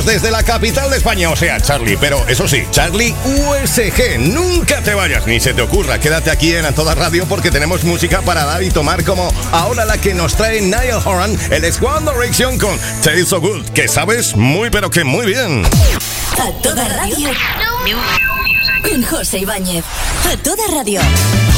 directos desde la capital de España, o sea, Charlie, pero eso sí, Charlie USG. Nunca te vayas, ni se te ocurra, quédate aquí en A Toda Radio porque tenemos música para dar y tomar, como ahora la que nos trae Niall Horan, el One Direction con Taste So Good, que sabes muy pero que muy bien. A Toda Radio con José Ibáñez. A Toda Radio.